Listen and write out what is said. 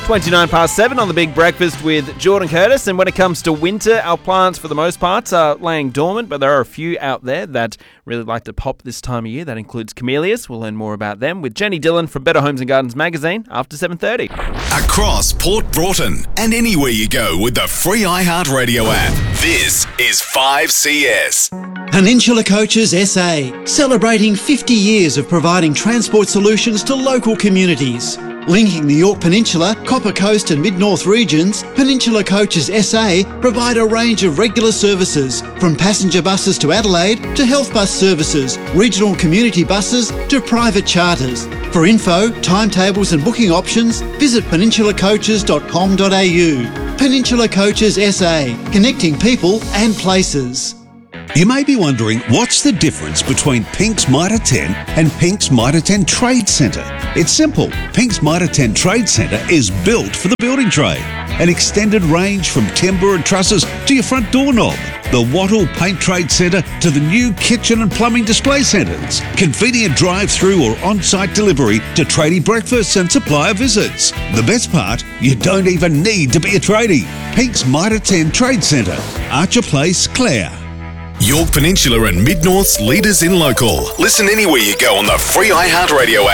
29 past 7 on the Big Breakfast with Jordan Curtis. And when it comes to winter, our plants for the most part are laying dormant, but there are a few out there that really like to pop this time of year. That includes camellias. We'll learn more about them with Jenny Dillon from Better Homes and Gardens magazine after 7:30. Across Port Broughton and anywhere you go with the free iHeartRadio app. This is 5CS. Peninsula Coaches SA, celebrating 50 years of providing transport solutions to local communities. Linking the Yorke Peninsula, Copper Coast and Mid-North regions, Peninsula Coaches SA provide a range of regular services, from passenger buses to Adelaide to health bus services, regional community buses to private charters. For info, timetables and booking options, visit peninsulacoaches.com.au. Peninsula Coaches SA, connecting people and places. You may be wondering, what's the difference between Pink's Mitre 10 and Pink's Mitre 10 Trade Centre? It's simple. Pink's Mitre 10 Trade Centre is built for the building trade. An extended range from timber and trusses to your front doorknob. The Wattle Paint Trade Centre to the new kitchen and plumbing display centres. Convenient drive-through or on-site delivery to tradie breakfasts and supplier visits. The best part, you don't even need to be a tradie. Pink's Mitre 10 Trade Centre, Archer Place, Clare. Yorke Peninsula and Mid-North's leaders in local. Listen anywhere you go on the free iHeartRadio app.